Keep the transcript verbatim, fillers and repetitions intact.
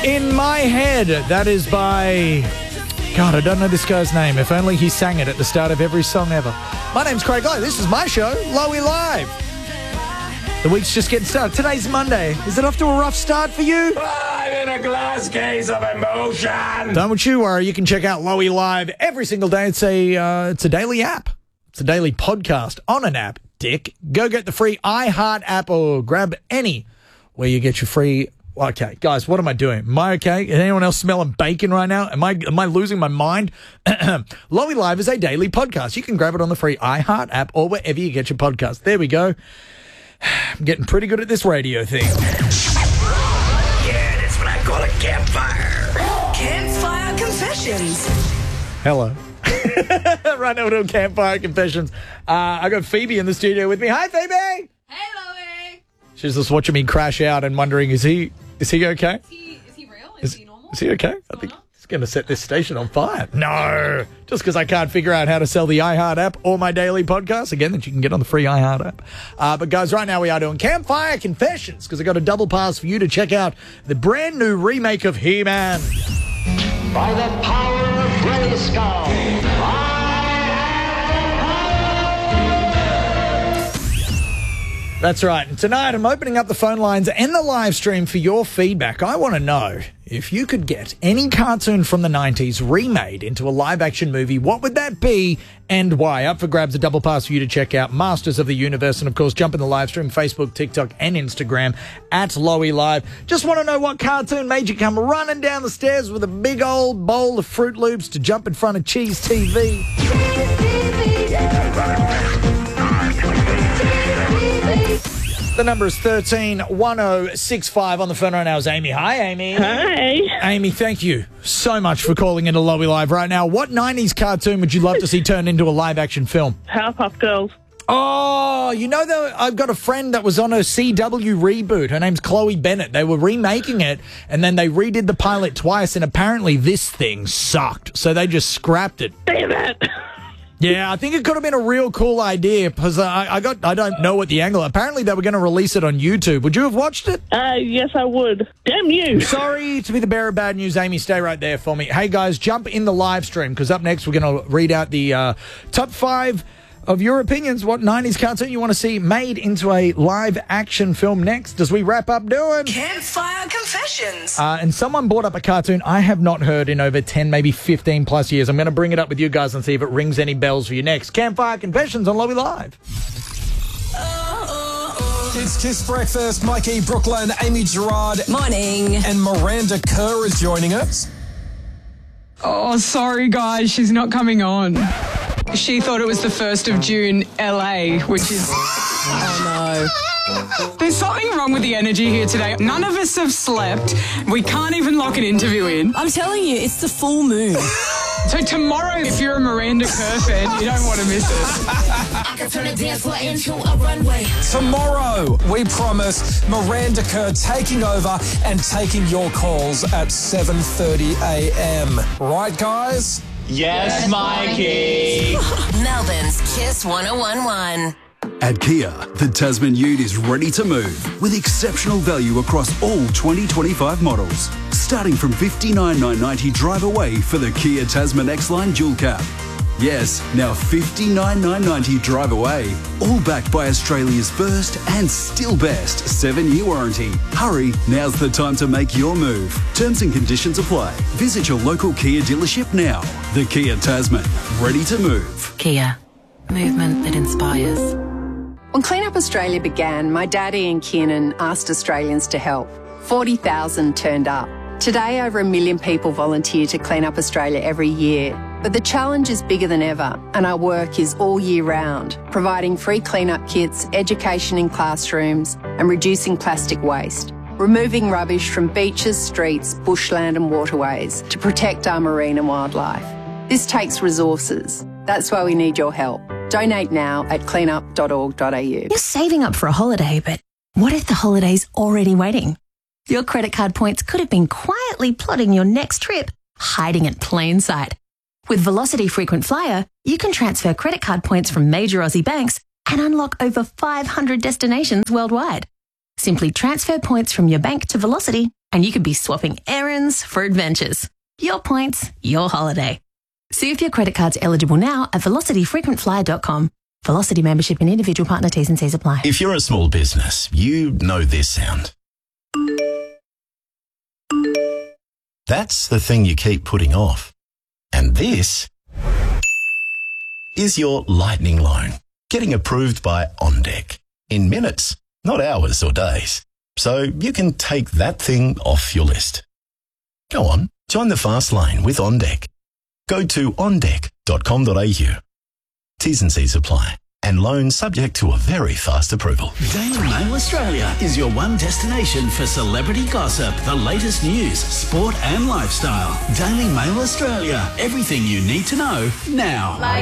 In My Head. That is by... God, I don't know this guy's name. If only he sang it at the start of every song ever. My name's Craig Lowe. This is my show, Lowy Live. The week's just getting started. Today's Monday. Is it off to a rough start for you? I'm in a glass case of emotion. Don't you worry. You can check out Lowy Live every single day. It's a, uh, it's a daily app. It's a daily podcast on an app, dick. Go get the free iHeart app or grab any where you get your free... Okay, guys, what am I doing? Am I okay? Is anyone else smelling bacon right now? Am I am I losing my mind? Lowy Live is a daily podcast. You can grab it on the free iHeart app or wherever you get your podcast. There we go. I'm getting pretty good at this radio thing. Yeah, that's what I call a campfire. Campfire Confessions. Hello. Right now we're doing Campfire Confessions. Uh, I got Phoebe in the studio with me. Hi, Phoebe. Hey, Lowy. She's just watching me crash out and wondering, is he is he okay? Is he, is he real? Is, Is, he normal? is he okay? I think he's going to set this station on fire. No, just because I can't figure out how to sell the iHeart app or my daily podcast. Again, that you can get on the free iHeart app. Uh, but guys, right now we are doing Campfire Confessions because I got a double pass for you to check out the brand new remake of He-Man. By the power of Grayskull, I That's right. And tonight I'm opening up the phone lines and the live stream for your feedback. I want to know if you could get any cartoon from the nineties remade into a live-action movie, what would that be and why? Up for grabs, a double pass for you to check out Masters of the Universe. And, of course, jump in the live stream, Facebook, TikTok, and Instagram at Lowy Live. Just want to know what cartoon made you come running down the stairs with a big old bowl of Fruit Loops to jump in front of Cheese T V. The number is thirteen one oh six five. On the phone right now is Amy. Hi, Amy. Hi. Amy, thank you so much for calling into Lowy Live right now. What nineties cartoon would you love to see turned into a live-action film? Powerpuff Girls. Oh, you know, that I've got a friend that was on a C W reboot. Her name's Chloe Bennett. They were remaking it, and then they redid the pilot twice, and apparently this thing sucked, so they just scrapped it. Damn it. Yeah, I think it could have been a real cool idea because I, I got I don't know what the angle. Apparently, they were going to release it on YouTube. Would you have watched it? Uh, yes, I would. Damn you. Sorry to be the bearer of bad news, Amy. Stay right there for me. Hey, guys, jump in the live stream because up next we're going to read out the uh, top five of your opinions. What nineties cartoon you want to see made into a live-action film next as we wrap up doing Campfire Confessions. Uh, and someone brought up a cartoon I have not heard in over ten, maybe fifteen plus years. I'm going to bring it up with you guys and see if it rings any bells for you next. Campfire Confessions on Lowy Live. It's Kiss Breakfast. Mikey, Brooklyn, Amy Gerard, Morning. and Miranda Kerr is joining us. Oh, sorry, guys. She's not coming on. She thought it was the first of June, L A, which is... Oh, no. There's something wrong with the energy here today. None of us have slept. We can't even lock an interview in. I'm telling you, it's the full moon. So tomorrow, if you're a Miranda Kerr fan, you don't want to miss it. I can turn a dance floor into a runway. Tomorrow, we promise Miranda Kerr taking over and taking your calls at seven thirty a.m. Right, guys? Yes, Mikey. Melbourne's Kiss one oh one one. At Kia, the Tasman Ute is ready to move with exceptional value across all twenty twenty-five models. Starting from fifty-nine thousand nine hundred ninety drive away for the Kia Tasman X-Line Dual Cab. Yes, now fifty-nine thousand nine hundred ninety drive away. All backed by Australia's first and still best seven-year warranty. Hurry, now's the time to make your move. Terms and conditions apply. Visit your local Kia dealership now. The Kia Tasman, ready to move. Kia, movement that inspires. When Clean Up Australia began, my dad Ian Kiernan asked Australians to help. forty thousand turned up. Today, over a million people volunteer to clean up Australia every year. But the challenge is bigger than ever, and our work is all year round, providing free clean-up kits, education in classrooms, and reducing plastic waste. Removing rubbish from beaches, streets, bushland and waterways to protect our marine and wildlife. This takes resources. That's why we need your help. Donate now at cleanup dot org dot a u. You're saving up for a holiday, but what if the holiday's already waiting? Your credit card points could have been quietly plotting your next trip, hiding in plain sight. With Velocity Frequent Flyer, you can transfer credit card points from major Aussie banks and unlock over five hundred destinations worldwide. Simply transfer points from your bank to Velocity and you could be swapping errands for adventures. Your points, your holiday. See if your credit card's eligible now at velocity frequent flyer dot com. Velocity membership and individual partner T's and C's apply. If you're a small business, you know this sound. That's the thing you keep putting off. And this is your lightning loan, getting approved by OnDeck in minutes, not hours or days. So you can take that thing off your list. Go on, join the fast lane with OnDeck. Go to on deck dot com dot a u. T's and C's apply. And loan subject to a very fast approval. Daily Mail Australia is your one destination for celebrity gossip, the latest news, sport and lifestyle. Daily Mail Australia. Everything you need to know now. Like